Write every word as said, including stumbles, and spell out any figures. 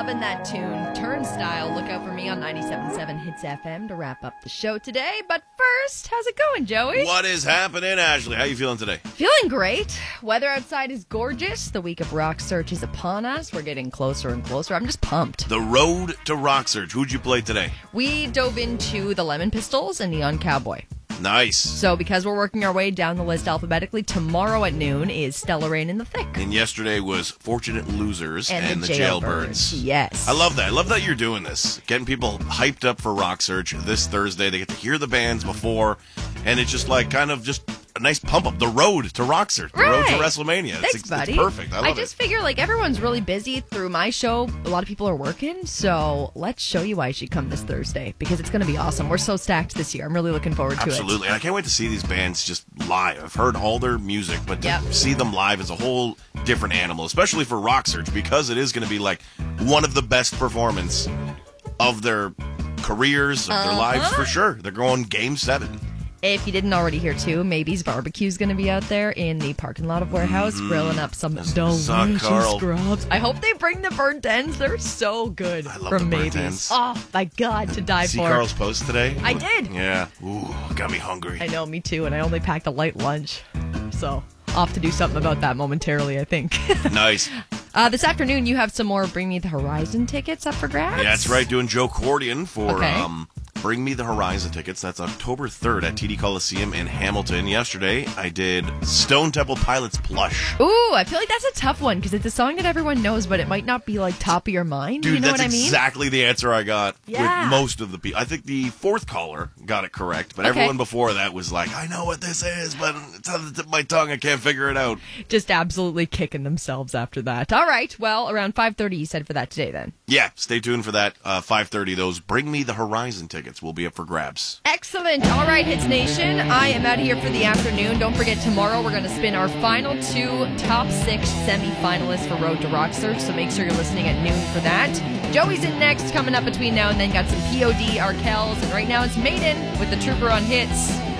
Loving that tune. Turnstile. Look out for me on ninety-seven point seven Hits F M to wrap up the show today. But first, how's it going, Joey? What is happening, Ashley? How you feeling today? Feeling great. Weather outside is gorgeous. The week of Rock Search is upon us. We're getting closer and closer. I'm just pumped. The road to Rock Search. Who'd you play today? We dove into the Lemon Pistols and Neon Cowboy. Nice. So because we're working our way down the list alphabetically, tomorrow at noon is Stellar Rain in the Thick. And yesterday was Fortunate Losers and, and the, the Jailbirds. Jailbirds. Yes. I love that. I love that you're doing this. Getting people hyped up for Rock Search this Thursday. They get to hear the bands before, and it's just like kind of just a nice pump up. The road to Rock Search. The right. road to WrestleMania. Thanks, it's, buddy. It's perfect. I love I just it. figure like everyone's really busy through my show. A lot of people are working, so let's show you why you should come this Thursday because it's going to be awesome. We're so stacked this year. I'm really looking forward to Absolutely. it. Absolutely. And I can't wait to see these bands just live. I've heard all their music, but to yep. see them live is a whole different animal, especially for Rock Search, because it is going to be like one of the best performance of their careers, of their uh-huh. lives for sure. They're going game seven. If you didn't already hear too, Maybe's Barbecue's going to be out there in the parking lot of Warehouse, mm-hmm. grilling up some delicious grubs. I hope they bring the burnt ends. They're so good I love from the burnt Maybe's. ends. Oh my God, to die See for. See Carl's post today? I did. Yeah. Ooh, got me hungry. I know, me too. And I only packed a light lunch, so off to do something about that momentarily, I think. Nice. Uh, this afternoon, you have some more Bring Me the Horizon tickets up for grabs. Yeah, that's right. Doing Joe Cordian for okay. um, Bring Me the Horizon tickets. That's October third at T D Coliseum in Hamilton. Yesterday, I did Stone Temple Pilots Plush. Ooh, I feel like that's a tough one because it's a song that everyone knows, but it might not be like top of your mind. Dude, you know that's what I mean? exactly the answer I got yeah. with most of the people. I think the fourth caller got it correct, but okay. everyone before that was like, I know what this is, but it's on the tip of my tongue. I can't figure it out. Just absolutely kicking themselves after that. All right. Well, around five thirty you said for that today then. Yeah, stay tuned for that. Uh, five thirty, those Bring Me the Horizon tickets will be up for grabs. Excellent. All right, Hits Nation. I am out of here for the afternoon. Don't forget, tomorrow we're going to spin our final two top six semi-finalists for Road to Rock Search, so make sure you're listening at noon for that. Joey's in next, coming up between now and then. Got some P O D, Arkells, and right now it's Maiden with the Trooper on Hits.